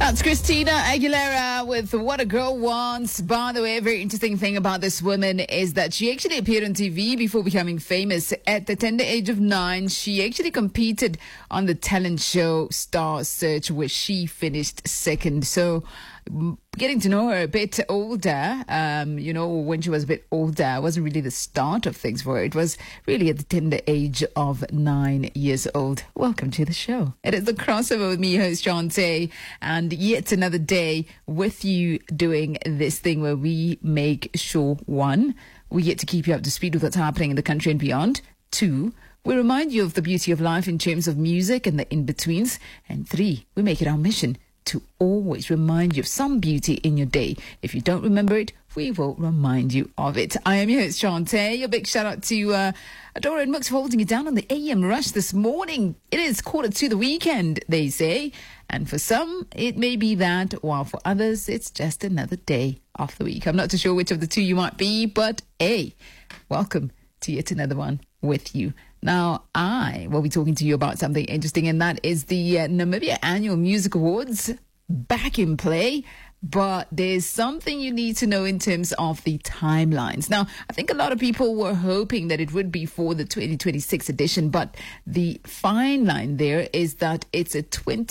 That's Christina Aguilera with What a Girl Wants. By the way, a very interesting thing about this woman is that she actually appeared on TV before becoming famous. At the tender age of 9, she actually competed on the talent show Star Search, where she finished second. So, getting to know her a bit older, when she was a bit older, wasn't really the start of things for her. It was really at the tender age of 9 years old. Welcome to the show. It is the crossover with me, host Shantae, and yet another day with you doing this thing where we make sure, 1, we get to keep you up to speed with what's happening in the country and beyond. 2, we remind you of the beauty of life in terms of music and the in-betweens. And 3, we make it our mission to always remind you of some beauty in your day. If you don't remember it, we will remind you of it. I am your host, Shantae. A big shout out to Adora and Mux for holding it down on the AM rush this morning. It is quarter to the weekend, they say. And for some, it may be that, while for others, it's just another day off the week. I'm not too sure which of the two you might be, but hey, welcome to yet another one with you. Now, I will be talking to you about something interesting, and that is the Namibia Annual Music Awards back in play. But there's something you need to know in terms of the timelines. Now, I think a lot of people were hoping that it would be for the 2026 edition, but the fine line there is that it's a